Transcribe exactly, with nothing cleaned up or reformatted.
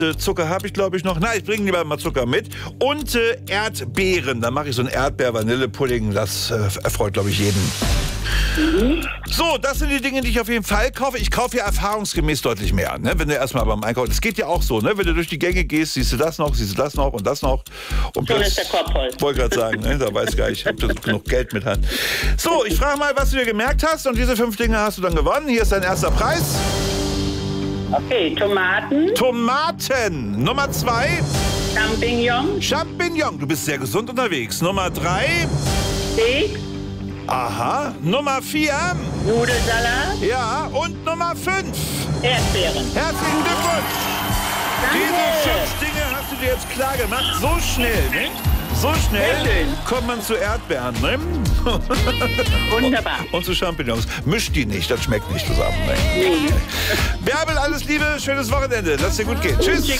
Äh, Zucker habe ich, glaube ich, noch. Na, ich bringe lieber mal Zucker mit. Und äh, Erdbeeren. Dann mache ich so einen Erdbeer-Vanille-Pudding. Das äh, erfreut, glaube ich, jeden. Mhm. So, das sind die Dinge, die ich auf jeden Fall kaufe. Ich kaufe ja erfahrungsgemäß deutlich mehr. Ne? Wenn du erstmal beim Einkaufen, das geht ja auch so, ne? Wenn du durch die Gänge gehst, siehst du das noch, siehst du das noch und das noch. Und schon ist der Korb voll. Wollte gerade sagen, ne? Da weiß ich gar nicht, ob du genug Geld mit hast. So, ich frage mal, was du dir gemerkt hast. Und diese fünf Dinge hast du dann gewonnen. Hier ist dein erster Preis. Okay, Tomaten. Tomaten. Nummer zwei. Champignon. Champignon. Du bist sehr gesund unterwegs. Nummer drei. Steak. Aha. Nummer vier. Nudelsalat. Ja. Und Nummer fünf. Erdbeeren. Herzlichen Glückwunsch. Danke. Diese fünf Dinge hast du dir jetzt klar gemacht. So schnell, ne? So schnell kommt man zu Erdbeeren, ne? Wunderbar. Und, und zu Champignons. Mischt die nicht, das schmeckt nicht zusammen. Ne? Nee. Bärbel, alles Liebe, schönes Wochenende. Lass dir gut gehen. Tschüss.